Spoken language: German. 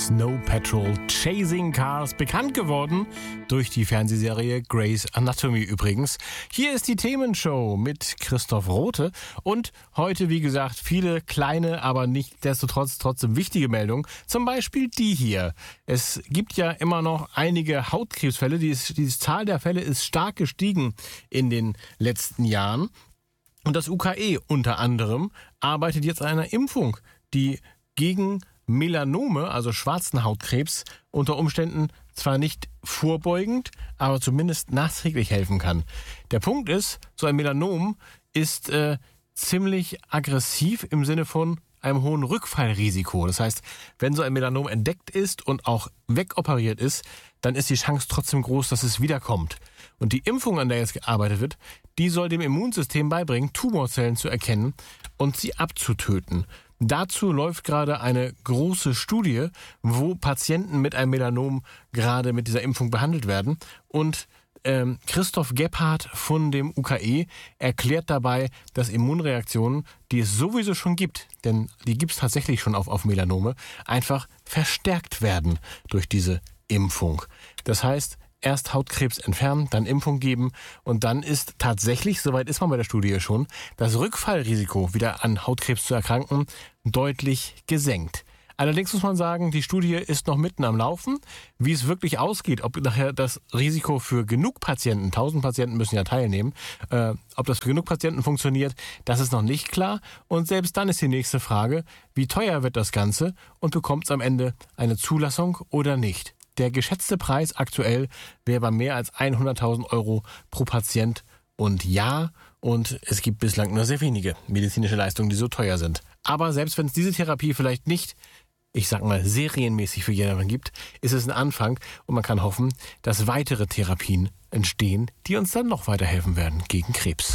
Snow Patrol Chasing Cars, bekannt geworden durch die Fernsehserie Grey's Anatomy übrigens. Hier ist die Themenshow mit Christoph Rothe und heute, wie gesagt, viele kleine, aber nichtsdestotrotz trotzdem wichtige Meldungen. Zum Beispiel die hier. Es gibt ja immer noch einige Hautkrebsfälle. Die Zahl der Fälle ist stark gestiegen in den letzten Jahren. Und das UKE unter anderem arbeitet jetzt an einer Impfung, die gegen Melanome, also schwarzen Hautkrebs, unter Umständen zwar nicht vorbeugend, aber zumindest nachträglich helfen kann. Der Punkt ist, so ein Melanom ist ziemlich aggressiv im Sinne von einem hohen Rückfallrisiko. Das heißt, wenn so ein Melanom entdeckt ist und auch wegoperiert ist, dann ist die Chance trotzdem groß, dass es wiederkommt. Und die Impfung, an der jetzt gearbeitet wird, die soll dem Immunsystem beibringen, Tumorzellen zu erkennen und sie abzutöten. Dazu läuft gerade eine große Studie, wo Patienten mit einem Melanom gerade mit dieser Impfung behandelt werden. Und Christoph Gebhardt von dem UKE erklärt dabei, dass Immunreaktionen, die es sowieso schon gibt, denn die gibt es tatsächlich schon auf Melanome, einfach verstärkt werden durch diese Impfung. Das heißt, erst Hautkrebs entfernen, dann Impfung geben und dann ist tatsächlich, soweit ist man bei der Studie schon, das Rückfallrisiko, wieder an Hautkrebs zu erkranken, deutlich gesenkt. Allerdings muss man sagen, die Studie ist noch mitten am Laufen. Wie es wirklich ausgeht, ob nachher das Risiko für genug Patienten, 1000 Patienten müssen ja teilnehmen, ob das für genug Patienten funktioniert, das ist noch nicht klar. Und selbst dann ist die nächste Frage, wie teuer wird das Ganze und bekommt es am Ende eine Zulassung oder nicht? Der geschätzte Preis aktuell wäre bei mehr als 100.000 Euro pro Patient und Jahr. Und es gibt bislang nur sehr wenige medizinische Leistungen, die so teuer sind. Aber selbst wenn es diese Therapie vielleicht nicht, ich sag mal, serienmäßig für jedermann gibt, ist es ein Anfang und man kann hoffen, dass weitere Therapien entstehen, die uns dann noch weiterhelfen werden gegen Krebs.